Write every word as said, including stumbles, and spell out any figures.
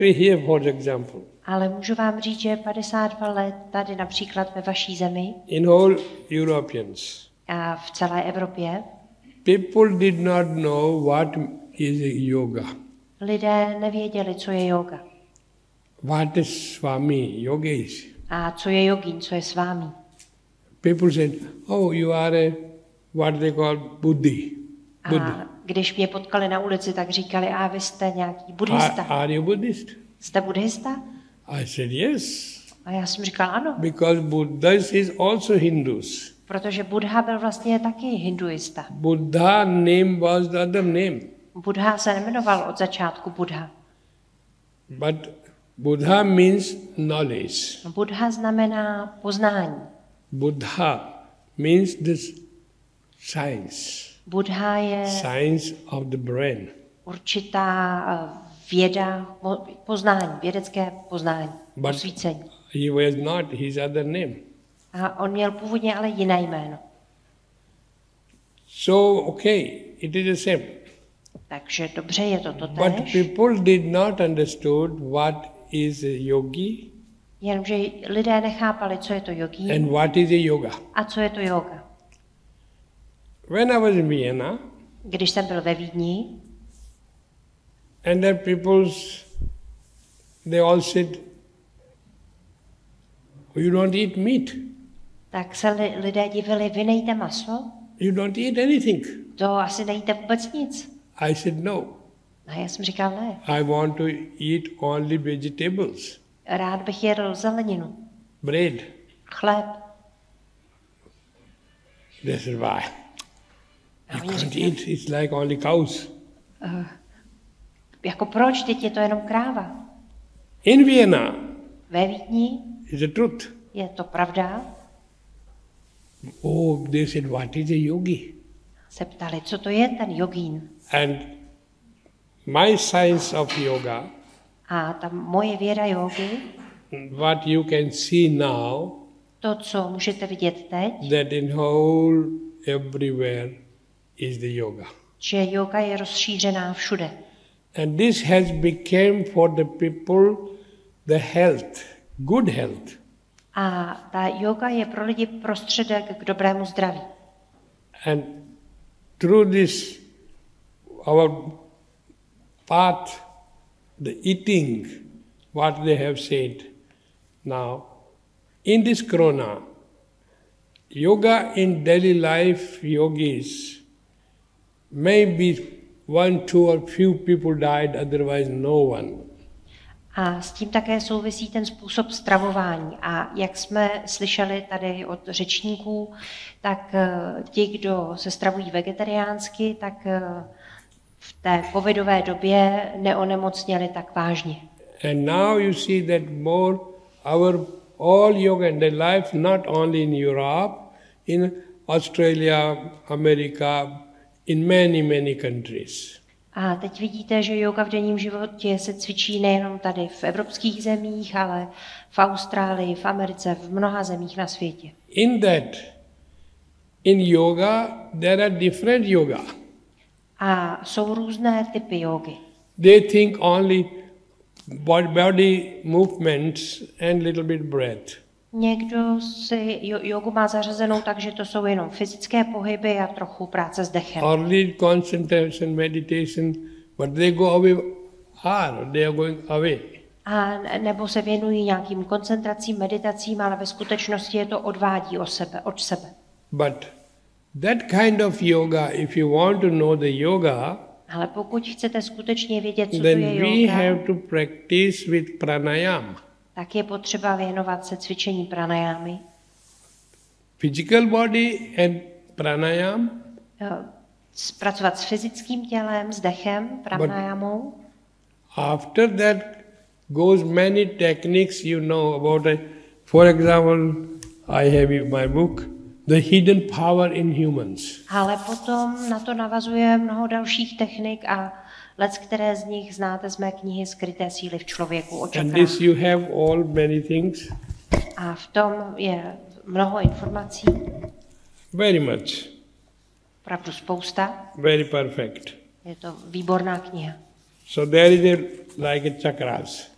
Here, for example, Ale můžu vám říct, že padesát dva let tady například ve vaší zemi in whole Europeans, a v celé Evropě people did not know what is yoga. lidé nevěděli, co je yoga. What is Swami, yogis? A co je jogín, co je s vámi. People said, oh, you are a, what they call Buddhi. A když mě potkali na ulici, tak říkali, a vy jste nějaký Are, buddhista. are you Buddhist? Jste buddhista? I said, yes. A já jsem říkal ano, Because Buddhas is also Hindus. protože Buddha byl vlastně taky hinduista. Buddha name was the other name. Buddha se nemenoval od začátku Buddha. But Buddha means knowledge. Buddha znamená poznání. Buddha means this science. Buddha je Science of the brain. určitá eh, věda, mo- poznání, vědecké poznání, But- osvícení. He was not his other name. A on měl původně ale jiné jméno. So, okay, it is the same. Takže dobře, je to But totéž, people did not understood what is a yogi jenomže lidé nechápali, co je to jogín and what is a yoga. a co je to yoga. When I was in Vienna, Když jsem byl ve Vídni, and then people's, they all said, you don't eat meat, tak se li, lidé divili, vy nejíte maso? you don't eat anything. To asi nejíte vůbec nic. I said, no, A já jsem říkal, ne, I want to eat only vegetables, rád bych jedl zeleninu, bread. chléb. They said, why? A You oni can't řekli, eat, it's like only cows. uh, jako proč, teď je to jenom kráva. In Vienna, Ve Vídni is the truth. je to pravda. Oh, they said, what is a yogi? Se ptali, co to je ten jogín. And my science of yoga, A ta moje věda jogy, what you can see now, to, co můžete vidět teď, that in whole everywhere is the yoga. že yoga je rozšířená všude. And this has become for the people the health, good health. A ta yoga je pro lidi prostředek k dobrému zdraví. And through this, our path, the eating, what they have said now, in this corona, yoga in daily life, yogis, maybe one, two or few people died, otherwise no one. A s tím také souvisí ten způsob stravování. A jak jsme slyšeli tady od řečníků, tak eh, ti, kdo se stravují vegetariánsky, tak eh, v té covidové době neonemocněli tak vážně. And now you see that more our all yoga in the life, not only in Europe, in Australia, America, in many, many countries. A teď vidíte, že yoga v denním životě se cvičí nejenom tady v evropských zemích, ale v Austrálii, v Americe, v mnoha zemích na světě. In that, in yoga, there are different yoga. A jsou různé typy jógy. They think only body movements and little bit breath. Někdo si jogu má zařazenou tak, že to jsou jenom fyzické pohyby a trochu práce s dechem. Early concentration, meditation, but they go away hard, they are going away. A nebo se věnují nějakým koncentracím, meditacím, ale ve skutečnosti je to odvádí od sebe, od sebe. But that kind of yoga, if you want to know the yoga, Ale pokud chcete skutečně vědět, co to then je we yoga, have to practice with pranayama. tak je potřeba věnovat se cvičení pranajámy. Physical body and pranayam, Pracovat s fyzickým tělem, s dechem, pranajámou. after that goes many techniques you know about it. For example, I have in my book, The Hidden Power in Humans. Ale potom na to navazuje mnoho dalších technik a lec, které z nich znáte z mé knihy Skryté síly v člověku o And čakrách. this you have all many things. A v tom je mnoho informací, Very much. opravdu spousta. Very perfect. Je to výborná kniha. So there is a, like a chakras.